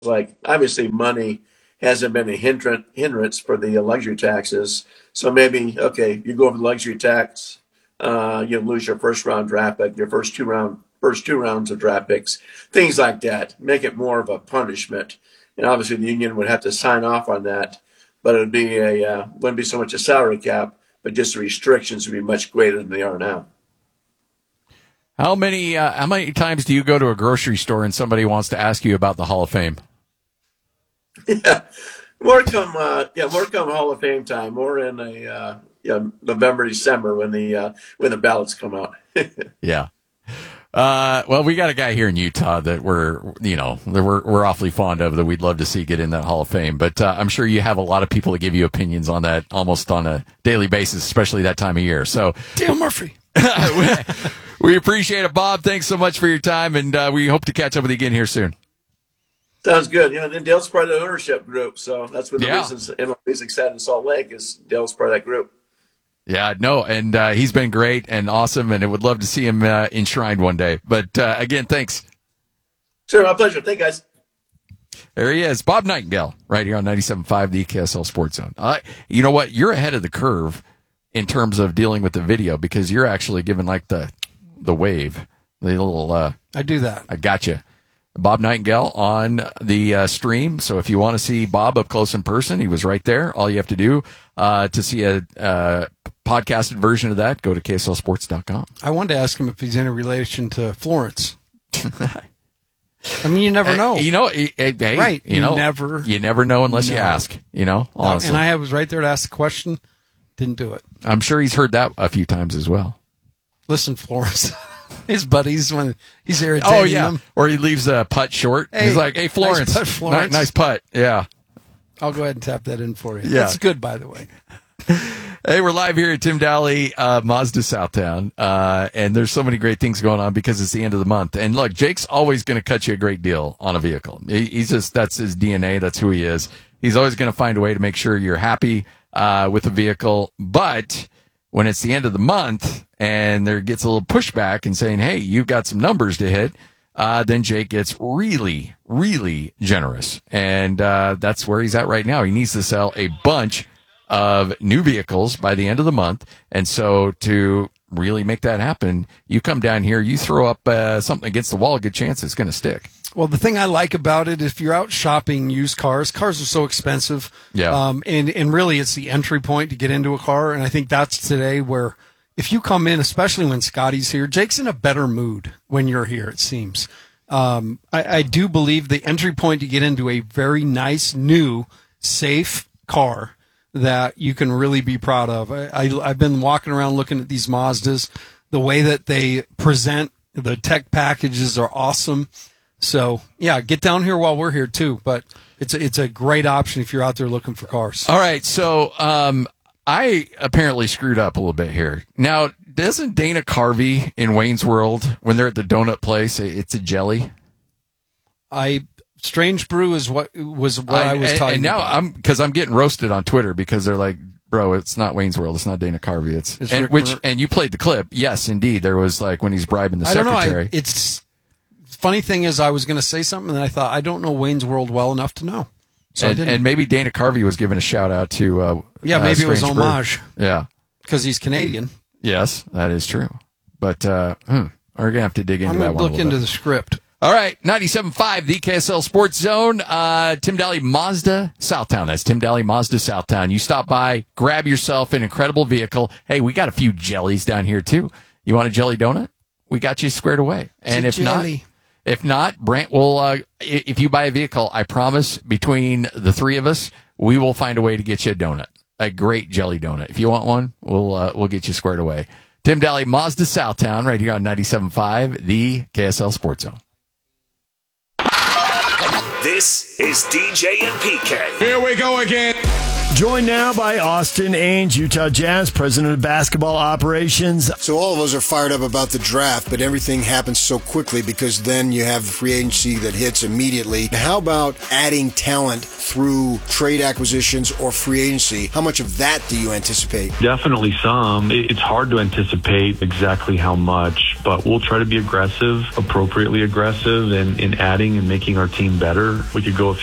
like obviously money hasn't been a hindrance for the luxury taxes. So maybe, okay, you go over the luxury tax, you lose your first round draft pick, your first two rounds of draft picks, things like that. Make it more of a punishment. And obviously the union would have to sign off on that, but it would be wouldn't be so much a salary cap, but just the restrictions would be much greater than they are now. How many times do you go to a grocery store and somebody wants to ask you about the Hall of Fame? Yeah, more come Hall of Fame time. More in November, December when the ballots come out. Yeah. Well, we got a guy here in Utah that we're awfully fond of, that we'd love to see get in that Hall of Fame. But I'm sure you have a lot of people that give you opinions on that almost on a daily basis, especially that time of year. So Dale Murphy. We appreciate it, Bob. Thanks so much for your time, and we hope to catch up with you again here soon. Sounds good. And Dale's part of the ownership group, so that's one of the reasons MLB's excited in Salt Lake is Dale's part of that group. Yeah, no, and he's been great and awesome, and I would love to see him enshrined one day. But again, thanks. Sure, my pleasure. Thank you, guys. There he is, Bob Nightingale, right here on 97.5, the KSL Sports Zone. You know what? You're ahead of the curve in terms of dealing with the video because you're actually giving like the wave, the little. I do that. I gotcha. Bob Nightingale on the stream. So if you want to see Bob up close in person, he was right there. All you have to do to see a podcasted version of that, go to KSLSports.com. I wanted to ask him if he's in a relation to Florence. I mean, you never know. Right. You never know unless you ask, honestly. And I was right there to ask the question. Didn't do it. I'm sure he's heard that a few times as well. Listen, Florence. His buddies when he's irritating them. Or he leaves a putt short. Hey, he's like, hey, Florence. Nice putt, Florence. Nice putt. Yeah. I'll go ahead and tap that in for you. Yeah. That's good, by the way. Hey, we're live here at Tim Dahle, Mazda Southtown. And there's so many great things going on because it's the end of the month. And look, Jake's always going to cut you a great deal on a vehicle. That's his DNA. That's who he is. He's always going to find a way to make sure you're happy with the vehicle. But when it's the end of the month and there gets a little pushback and saying, hey, you've got some numbers to hit, then Jake gets really, really generous. And that's where he's at right now. He needs to sell a bunch of new vehicles by the end of the month. And so to really make that happen, you come down here, you throw up something against the wall, a good chance it's going to stick. Well, the thing I like about it, if you're out shopping used cars are so expensive. Yeah. And really it's the entry point to get into a car. And I think that's today where if you come in, especially when Scotty's here, Jake's in a better mood when you're here, it seems. I do believe the entry point to get into a very nice, new, safe car that you can really be proud of. I've been walking around looking at these Mazdas. The way that they present the tech packages are awesome. So, yeah, get down here while we're here, too. But it's a great option if you're out there looking for cars. All right, so I apparently screwed up a little bit here. Now, doesn't Dana Carvey in Wayne's World, when they're at the donut place, it's a jelly? Strange Brew is what I was talking about. And now I'm getting roasted on Twitter because they're like, bro, it's not Wayne's World. It's not Dana Carvey. And you played the clip. Yes, indeed. There was like when he's bribing the secretary. It's funny thing is I was going to say something and I thought I don't know Wayne's World well enough to know. So and maybe Dana Carvey was giving a shout out to maybe it was homage. Brew. Yeah. Because he's Canadian. Yes, that is true. But we're going to have to dig into that one. I'm going to look into the script. All right, 97.5, the KSL Sports Zone, Tim Dahle Mazda Southtown. That's Tim Dahle Mazda Southtown. You stop by, grab yourself an incredible vehicle. Hey, we got a few jellies down here, too. You want a jelly donut? We got you squared away. And if not, Brant will, if you buy a vehicle, I promise between the three of us, we will find a way to get you a donut, a great jelly donut. If you want one, we'll get you squared away. Tim Dahle Mazda Southtown, right here on 97.5, the KSL Sports Zone. This is DJ and PK. Here we go again. Joined now by Austin Ainge, Utah Jazz, president of basketball operations. So all of us are fired up about the draft, but everything happens so quickly because then you have the free agency that hits immediately. How about adding talent through trade acquisitions or free agency. How much of that do you anticipate? Definitely some. It's hard to anticipate exactly how much, but we'll try to be aggressive, appropriately aggressive in adding and making our team better. We could go a